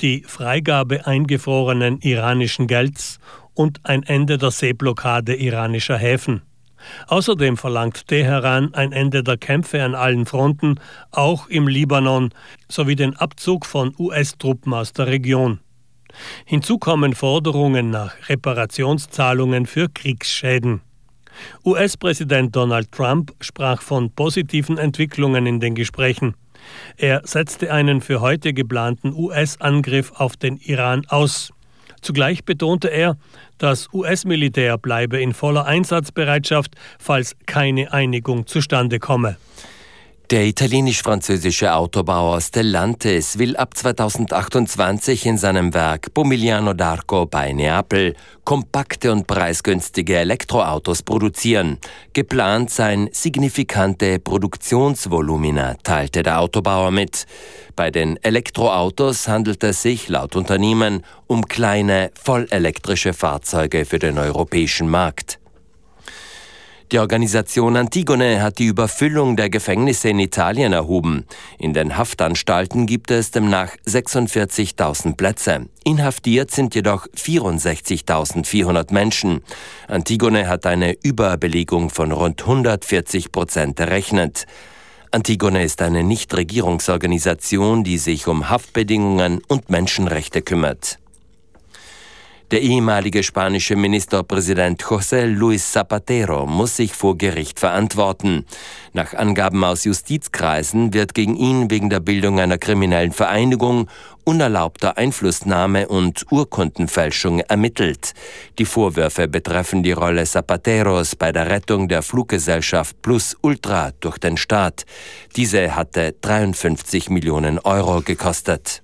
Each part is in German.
die Freigabe eingefrorenen iranischen Gelds und ein Ende der Seeblockade iranischer Häfen. Außerdem verlangt Teheran ein Ende der Kämpfe an allen Fronten, auch im Libanon, sowie den Abzug von US-Truppen aus der Region. Hinzu kommen Forderungen nach Reparationszahlungen für Kriegsschäden. US-Präsident Donald Trump sprach von positiven Entwicklungen in den Gesprächen. Er setzte einen für heute geplanten US-Angriff auf den Iran aus. Zugleich betonte er, das US-Militär bleibe in voller Einsatzbereitschaft, falls keine Einigung zustande komme. Der italienisch-französische Autobauer Stellantis will ab 2028 in seinem Werk Pomigliano d'Arco bei Neapel kompakte und preisgünstige Elektroautos produzieren. Geplant seien signifikante Produktionsvolumina, teilte der Autobauer mit. Bei den Elektroautos handelt es sich laut Unternehmen um kleine, vollelektrische Fahrzeuge für den europäischen Markt. Die Organisation Antigone hat die Überfüllung der Gefängnisse in Italien erhoben. In den Haftanstalten gibt es demnach 46.000 Plätze. Inhaftiert sind jedoch 64.400 Menschen. Antigone hat eine Überbelegung von rund 140% errechnet. Antigone ist eine Nichtregierungsorganisation, die sich um Haftbedingungen und Menschenrechte kümmert. Der ehemalige spanische Ministerpräsident José Luis Zapatero muss sich vor Gericht verantworten. Nach Angaben aus Justizkreisen wird gegen ihn wegen der Bildung einer kriminellen Vereinigung, unerlaubter Einflussnahme und Urkundenfälschung ermittelt. Die Vorwürfe betreffen die Rolle Zapateros bei der Rettung der Fluggesellschaft Plus Ultra durch den Staat. Diese hatte 53 Millionen Euro gekostet.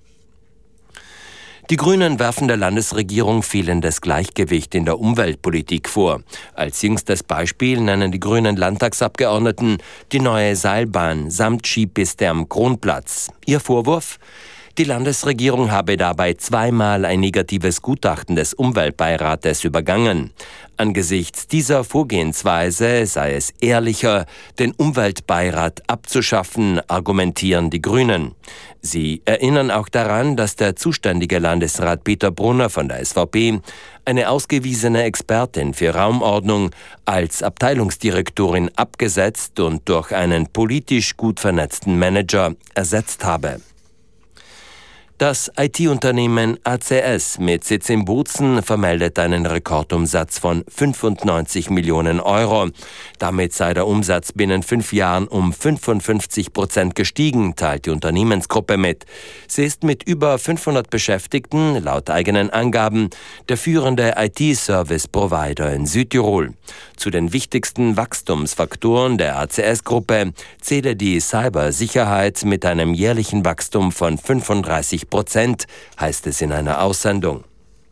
Die Grünen werfen der Landesregierung fehlendes Gleichgewicht in der Umweltpolitik vor. Als jüngstes Beispiel nennen die grünen Landtagsabgeordneten die neue Seilbahn samt Skipiste am Kronplatz. Ihr Vorwurf? Die Landesregierung habe dabei zweimal ein negatives Gutachten des Umweltbeirates übergangen. Angesichts dieser Vorgehensweise sei es ehrlicher, den Umweltbeirat abzuschaffen, argumentieren die Grünen. Sie erinnern auch daran, dass der zuständige Landesrat Peter Brunner von der SVP eine ausgewiesene Expertin für Raumordnung als Abteilungsdirektorin abgesetzt und durch einen politisch gut vernetzten Manager ersetzt habe. Das IT-Unternehmen ACS mit Sitz in Bozen vermeldet einen Rekordumsatz von 95 Millionen Euro. Damit sei der Umsatz binnen 5 Jahren um 55% gestiegen, teilt die Unternehmensgruppe mit. Sie ist mit über 500 Beschäftigten, laut eigenen Angaben, der führende IT-Service-Provider in Südtirol. Zu den wichtigsten Wachstumsfaktoren der ACS-Gruppe zähle die Cybersicherheit mit einem jährlichen Wachstum von 35%, heißt es in einer Aussendung.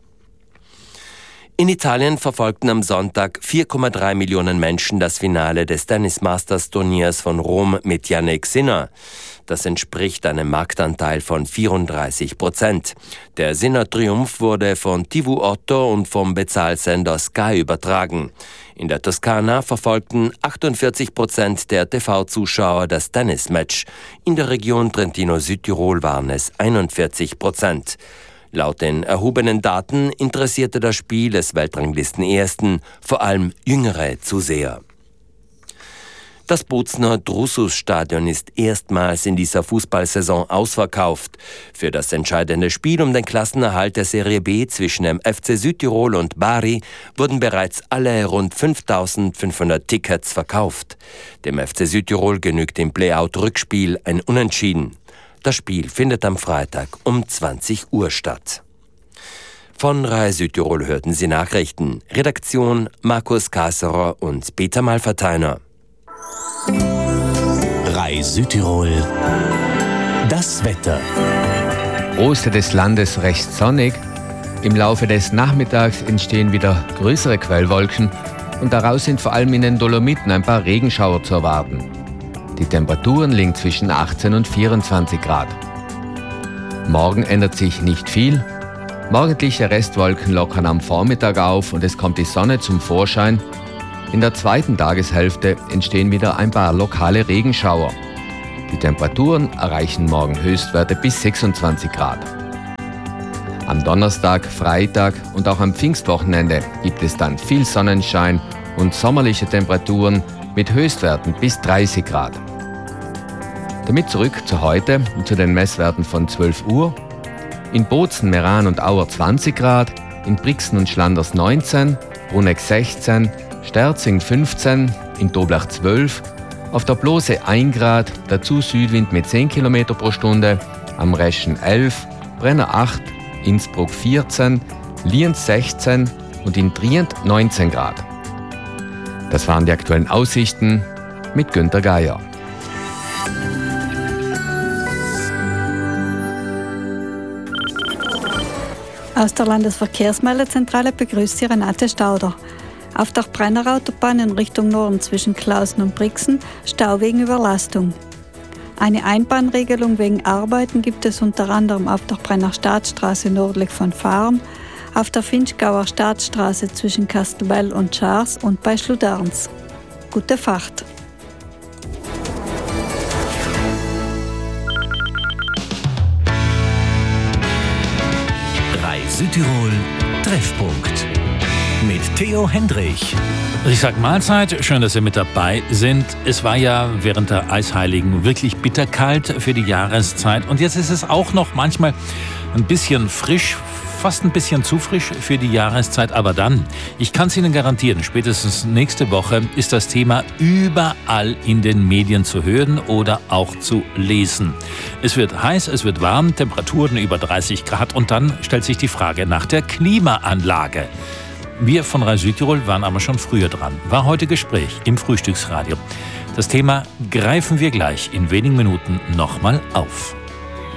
In Italien verfolgten am Sonntag 4,3 Millionen Menschen das Finale des Tennis Masters Turniers von Rom mit Jannik Sinner. Das entspricht einem Marktanteil von 34%. Der Sinner-Triumph wurde von TV8 und vom Bezahlsender Sky übertragen. In der Toskana verfolgten 48% der TV-Zuschauer das Tennismatch. In der Region Trentino-Südtirol waren es 41%. Laut den erhobenen Daten interessierte das Spiel des Weltranglisten-Ersten vor allem jüngere Zuseher. Das Bozener Drusus-Stadion ist erstmals in dieser Fußballsaison ausverkauft. Für das entscheidende Spiel um den Klassenerhalt der Serie B zwischen dem FC Südtirol und Bari wurden bereits alle rund 5.500 Tickets verkauft. Dem FC Südtirol genügt im Playout-Rückspiel ein Unentschieden. Das Spiel findet am Freitag um 20 Uhr statt. Von Rai Südtirol hörten Sie Nachrichten. Redaktion Markus Kasserer und Peter Malverteiner. Rai Südtirol. Das Wetter. Großteil des Landes recht sonnig. Im Laufe des Nachmittags entstehen wieder größere Quellwolken und daraus sind vor allem in den Dolomiten ein paar Regenschauer zu erwarten. Die Temperaturen liegen zwischen 18 und 24 Grad. Morgen ändert sich nicht viel. Morgendliche Restwolken lockern am Vormittag auf und es kommt die Sonne zum Vorschein. In der zweiten Tageshälfte entstehen wieder ein paar lokale Regenschauer. Die Temperaturen erreichen morgen Höchstwerte bis 26 Grad. Am Donnerstag, Freitag und auch am Pfingstwochenende gibt es dann viel Sonnenschein und sommerliche Temperaturen mit Höchstwerten bis 30 Grad. Damit zurück zu heute und zu den Messwerten von 12 Uhr. In Bozen, Meran und Auer 20 Grad, in Brixen und Schlanders 19, Bruneck 16, Sterzing 15, in Doblach 12, auf der Blose 1 Grad, dazu Südwind mit 10 km pro Stunde, am Reschen 11, Brenner 8, Innsbruck 14, Lienz 16 und in Trient 19 Grad. Das waren die aktuellen Aussichten mit Günter Geier. Aus der Landesverkehrsmeldezentrale begrüßt Sie Renate Stauder. Auf der Brennerautobahn in Richtung Norden zwischen Klausen und Brixen Stau wegen Überlastung. Eine Einbahnregelung wegen Arbeiten gibt es unter anderem auf der Brenner Staatsstraße nördlich von Fahren, auf der Finchgauer Staatsstraße zwischen Kastelbell und Schars und bei Schluderns. Gute Fahrt! Südtirol Treffpunkt mit Theo Hendrich. Ich sag Mahlzeit, schön, dass Sie mit dabei sind. Es war ja während der Eisheiligen wirklich bitterkalt für die Jahreszeit und jetzt ist es auch noch manchmal ein bisschen frisch, fast ein bisschen zu frisch für die Jahreszeit, aber dann, ich kann es Ihnen garantieren, spätestens nächste Woche ist das Thema überall in den Medien zu hören oder auch zu lesen. Es wird heiß, es wird warm, Temperaturen über 30 Grad und dann stellt sich die Frage nach der Klimaanlage. Wir von Rai Südtirol waren aber schon früher dran. War heute Gespräch im Frühstücksradio. Das Thema greifen wir gleich in wenigen Minuten nochmal auf.